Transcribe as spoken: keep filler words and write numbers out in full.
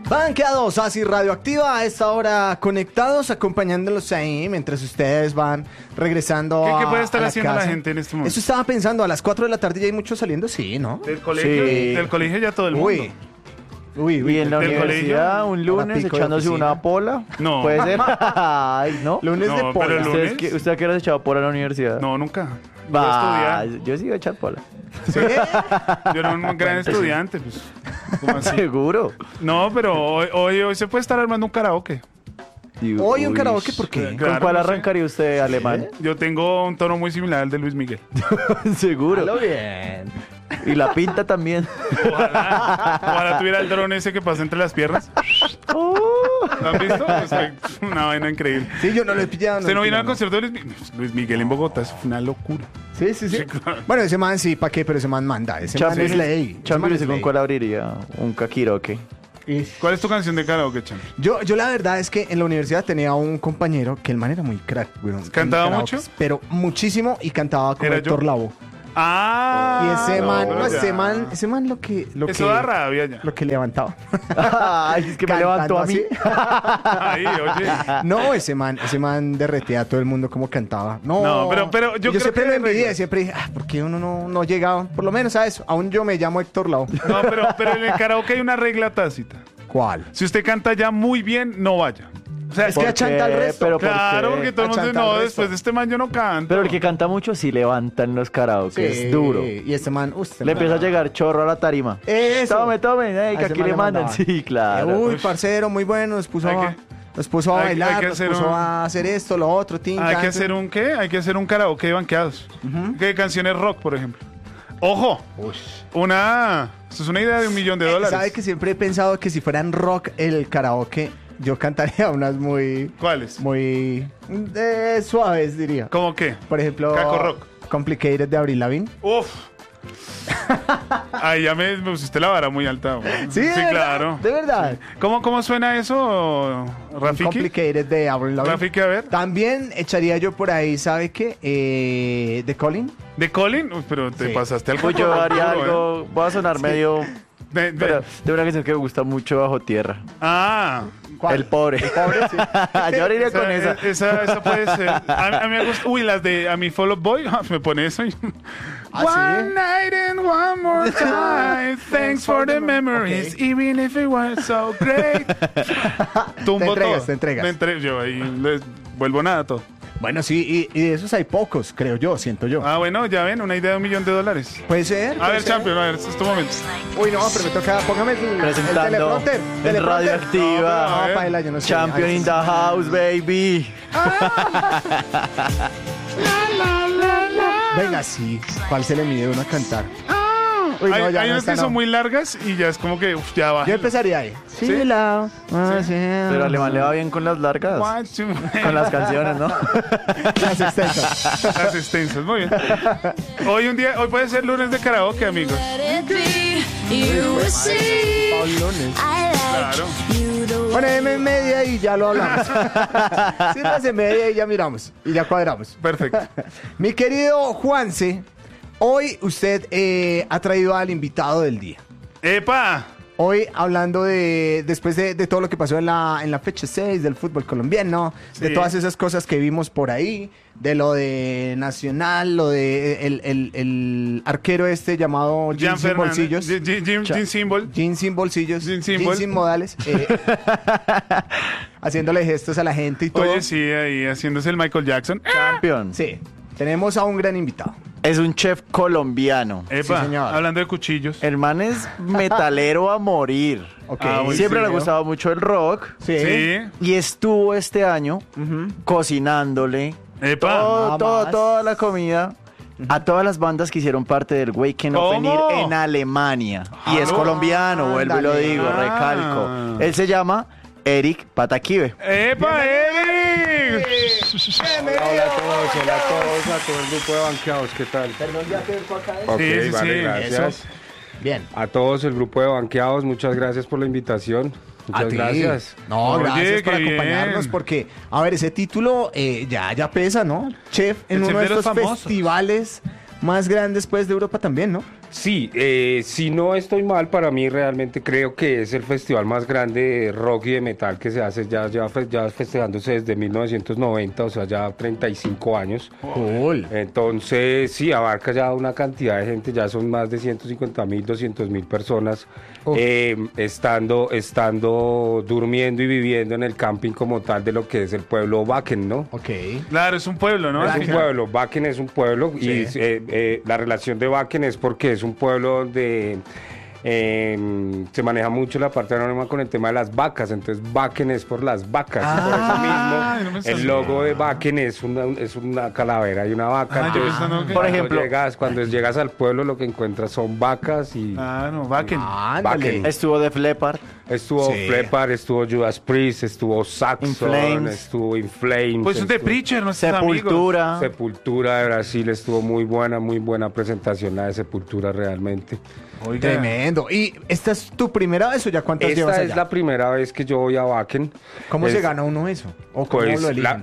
Banqueados, así radioactiva, a esta hora conectados, acompañándolos ahí mientras ustedes van regresando ¿Qué, a qué puede estar a la haciendo casa. la gente en este momento? Eso estaba pensando, a las cuatro de la tarde ya hay muchos saliendo, sí, ¿no? Del colegio, Sí. del colegio ya todo el mundo. Uy, uy, uy. Y en la ¿Del universidad, colegio? un lunes, Hora pico de echándose oficina. una pola. No. Puede ser. Ay, ¿no? Lunes No, de pero pola. el ¿Ustedes lunes. qué- ¿Usted a qué hora se echaba pola en la universidad? No, nunca. Yo Va, estudiaba. yo sí iba a echar pola. ¿Sí? Yo era un gran estudiante, pues. ¿Cómo así? Seguro. No, pero hoy, hoy, hoy se puede estar armando un karaoke. Y- Hoy un uy, karaoke, ¿por qué? ¿Con Claro, cuál no sé. arrancaría usted, alemán? Yo tengo un tono muy similar al de Luis Miguel. Seguro. Hazlo bien. Y la pinta también. Ojalá, ojalá tuviera el dron ese que pasa entre las piernas. Oh. ¿Lo han visto? Es una vaina increíble. Sí, yo no lo he pillado. ¿Usted lo no he vino al pillado, concierto de Luis Miguel? Luis Miguel en Bogotá, eso fue una locura. Sí, sí, sí. Sí, claro. Bueno, ese man sí, ¿para qué? Pero ese man manda. Ese man Champions, es ley. Ese man Champions, es ¿con ley. cuál abriría? Un kakiroke. ¿Cuál es tu canción de karaoke, Champ? Yo, yo la verdad es que en la universidad tenía un compañero que el man era muy crack, weón. ¿Cantaba En karaokes, mucho? Pero muchísimo y cantaba como ¿Era Héctor yo? Lavoe. Ah. Y ese man, pero no, ya. ese man, ese man lo que, lo Eso que, da rabia ya. lo que levantaba. Ay, es que me levantó a mí. Ahí, oye. No, ese man, ese man derretía a todo el mundo como cantaba. No, No, pero- pero yo Y creo siempre que lo de envidié, regla. siempre dije, ah, ¿por qué uno no, no llegaba? Por lo menos a eso. Aún yo me llamo Héctor Lavoe. No, pero, pero en el karaoke hay una regla tácita. ¿Cuál? Si usted canta ya muy bien, no vaya. O sea, Es que ¿Por achanta al qué? resto. Pero ¿por claro, qué? porque todo el mundo dice, Achanta al no, resto. después de este man yo no canto. Pero el que canta mucho sí levanta en los karaoke. Sí, Es duro. Y este man, uy, este Le man- empieza a llegar chorro a la tarima. Eso. Tome, tome, ey, A que ese aquí man le le mandan. mandaban. Sí, claro. Uy, parcero, muy bueno. Nos puso, Hay a, que- nos puso a hay- hay bailar, que nos hacer puso un- a hacer esto, lo otro, tin, Hay que cante. hacer un qué? Hay que hacer un karaoke de banqueados. ¿Qué canciones rock, por ejemplo? Ojo, Ush. una... Esto es una idea de un millón de Eh, dólares. ¿Sabe que siempre he pensado que si fueran rock el karaoke, yo cantaría unas muy, ¿Cuáles? muy eh, suaves, diría? ¿Cómo qué? Por ejemplo, Caco Rock. Complicated de Avril Lavigne. Uf. Ahí ya me, me pusiste la vara muy alta. güey. Sí, de verdad, claro. de verdad. ¿Cómo, ¿Cómo suena eso, Rafiki? Complicated de Avril Lavigne. Rafiki, a ver. También echaría yo por ahí, ¿sabe qué? Eh, de Colin. ¿De Colin? Uy, pero te Sí. pasaste al Uy, yo coco haría rock, algo. Voy a sonar medio. ¿eh? De- de- Pero de una canción que me gusta mucho, Bajo Tierra. Ah. ¿Cuál? El pobre. El pobre, sí. Yo abriría Esa, con esa. eh, esa, esa puede ser. A, mí- a mí me gusta. Uy, las de A mi Fall Out Boy. Me pone eso. y- ¿Ah, one sí? night and one more time. Thanks for the memories. Ok. Even if it was so great. Tumbo Te entregas, todo. te entregas. Me entre- yo ahí les vuelvo nada todo. Bueno, sí, y, y de esos hay pocos, creo yo, siento yo. Ah, bueno, ya ven, una idea de un millón de dólares. Puede ser. A puede ver, ser. Champion, a ver, es tu momento. Uy, no, pero me toca. Póngame el, el Presentando teleprompter. en teleprompter. Radioactiva. No, No, a ver. paila, yo no sé. Champion Ay, in sí, the sí. house, baby. Venga, sí. ¿Cuál se le mide uno a cantar? Uy, no, hay ya hay no unas está, que no. son muy largas y ya es como que uf, ya va. Yo empezaría ahí. ¿Sí? la. ah, sí. Pero Alemán le va bien con las largas. One, two, Con las canciones, ¿no? Las extensas. las extensas, muy bien. Hoy un día, hoy puede ser lunes de karaoke, amigos. Paulones. Claro. Bueno, M media y ya lo hablamos. Sírvase media y ya miramos. Y ya cuadramos. Perfecto. Mi querido Juanse, hoy usted eh, ha traído al invitado del día. ¡Epa! Hoy hablando de, después de, de todo lo que pasó en la, en la fecha seis del fútbol colombiano, de Sí. todas esas cosas que vimos por ahí, de lo de Nacional, lo de el, el, el arquero este llamado Jan Jean sin Fernández. bolsillos. Jim, Jim, Jim, Jim Symbol. Jean sin bolsillos, Jean Jean Symbol. sin modales, eh, haciéndole gestos a la gente y todo. Oye, sí, ahí haciéndose el Michael Jackson. Champion. Sí, tenemos a un gran invitado. Es un chef colombiano. Epa, Sí, señor. hablando de cuchillos. El man es metalero a morir. Ok. Ah, muy Siempre le ha serio. gustado mucho el rock. Sí. Sí. Y estuvo este año Ujú. cocinándole Epa. todo, Nada todo- más. toda la comida a todas las bandas que hicieron parte del Waken ¿Cómo? Open Air en Alemania. Y es Ah, colombiano, vuelvo y lo ándale. digo, Ah. recalco. Él se llama Eric Pataquive. ¡Epa, Eric! Hola a todos, hola a todos, a todo el grupo de banqueados, ¿qué tal? Perdón, ya te dejo acá. Ok, Sí, sí, vale, sí, gracias. Bien. A todos el grupo de banqueados, muchas gracias por la invitación. Muchas A ti. gracias. No, Oye, gracias por qué acompañarnos bien. porque, a ver, ese título eh, ya, ya pesa, ¿no? Chef en El uno chef de de los estos famosos. festivales más grandes pues de Europa también, ¿no? Sí, eh, si no estoy mal, para mí realmente creo que es el festival más grande de rock y de metal que se hace ya, ya, fe- ya festejándose desde mil novecientos noventa, o sea, ya treinta y cinco años. Cool. Entonces, sí, abarca ya una cantidad de gente, ya son más de ciento cincuenta mil, doscientos mil personas Uf. eh, estando, estando durmiendo y viviendo en el camping como tal de lo que es el pueblo Wacken, ¿no? Ok. Claro, es un pueblo, ¿no? Es Al un final. pueblo, Wacken es un pueblo y eh, eh, la relación de Wacken es porque es un pueblo donde eh, se maneja mucho la parte anónima con el tema de las vacas, entonces Wacken es por las vacas, Ah, por eso no me mismo sabía. el logo de Wacken es una, es una calavera y una vaca. Ah, yo entonces, pensando que- Por cuando ejemplo- llegas, cuando llegas al pueblo lo que encuentras son vacas y Ah, no, Wacken. Ándale. Wacken. Estuvo Def Leppard. estuvo Sí. Flepar, estuvo Judas Priest, estuvo Saxon, In Flames. estuvo In Flames, Pues un de estuvo- Preacher, nuestros amigos. Sepultura. Sepultura de Brasil, estuvo muy buena, muy buena presentación la de Sepultura realmente. Oiga. Tremendo. ¿Y esta es tu primera vez o ya cuántas llevas Esta allá? es la primera vez que yo voy a Wacken. ¿Cómo se Es- gana uno eso? ¿O cómo Pues lo la, eligen?